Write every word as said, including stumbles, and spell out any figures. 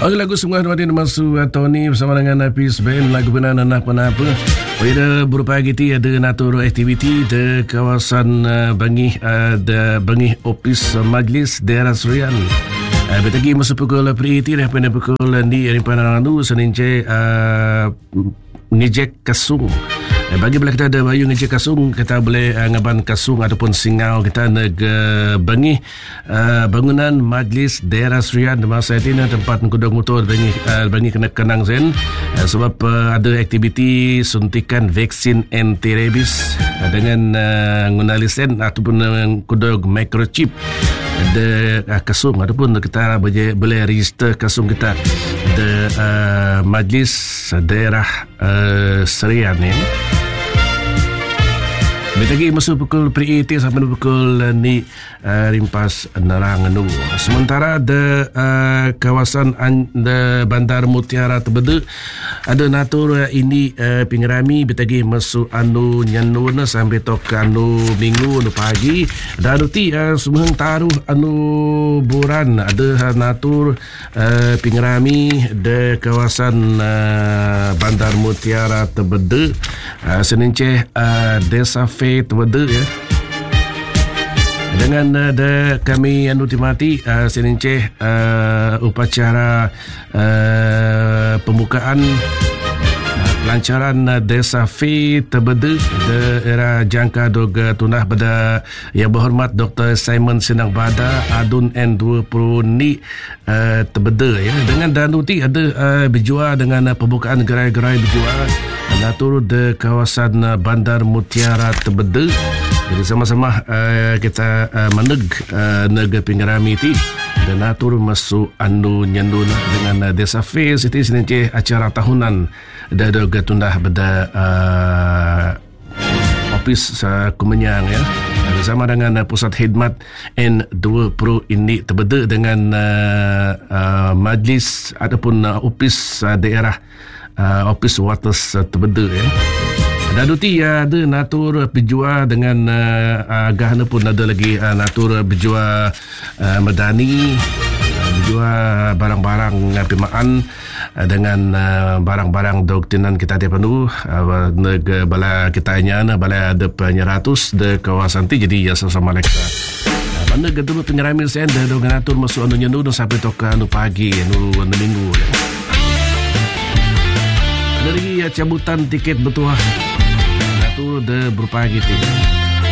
Okey, lagu semua hormati masuk Tony bersama dengan Hafiz Band lagu benar nanah penapa. Pada berupa gitu ada natur aktiviti di kawasan uh, Bangih uh, de Bangih Opis uh, Majlis Daerah Serian. Uh, Betagi masuk pukul periti dah pada pukul di Arimpanan Randu Senince uh, ngejek kasung. Bagi bila kita ada bayu ngejek kasung, kita boleh uh, ngaban kasung ataupun singau kita neg uh, Bangih uh, bangunan Majlis Daerah Serian di masa ini tempat kudang motor Bangih uh, Bangih kena kenang zen uh, sebab uh, ada aktiviti suntikan vaksin anti rabies uh, dengan uh, ngunalisen ataupun uh, kudang microchip de uh, kasung ataupun kita boleh boleh register kasung kita de uh, Majlis Daerah uh, Serian ni. Betagi masuk pukul periti sampai pukul ni uh, rimpas Naranganu. Sementara de uh, kawasan an, de Bandar Mutiara Tebede ada natur uh, ini uh, pingrami betagi masuk anu nyanun sampai tok anu minggu anu pagi dan uti uh, semua taruh anu buran ada uh, natur uh, pingrami de kawasan uh, Bandar Mutiara Tebede uh, Senince uh, Desa Tebede ya. Dengan ada uh, kami anu timati uh, Senince uh, upacara uh, pembukaan uh, pelancaran uh, Desa F Tebede de era jangka dog tunah pada Yang Berhormat Doktor Simon Senang Bada Adun N dua puluh ni uh, Tebede ya. Dengan danuti ada uh, berjua dengan uh, pembukaan gerai-gerai berjua natur de kawasan uh, Bandar Mutiara Tebede. Jadi sama-sama uh, kita uh, meneg uh, neg pingrami ti dan natur masuk anu nyandun dengan uh, Desa F Siti Senince acara tahunan da dog tundah beda uh, ofis uh, Kumenyang ya. Bersama dengan uh, Pusat Khidmat N dua puluh ini Tebede dengan uh, uh, majlis ataupun uh, ofis uh, daerah uh, ofis Waters uh, Tebede ya. Dan duti uh, ada natur berjua dengan uh, agahnya pun ada lagi uh, natur berjua uh, medani uh, berjua barang-barang uh, pimaan uh, dengan uh, barang-barang doktrinan kita ada penuh uh, neg bala kita nya bala ada penyeratus de kawasan ti jadi ya sama mereka uh, mana gedung penyeramin sen de dengan natur masuk anu nyendu sampai tok anu pagi anu anu minggu ya. Ada lagi ya cabutan tiket bertuah tu de berupa gitu.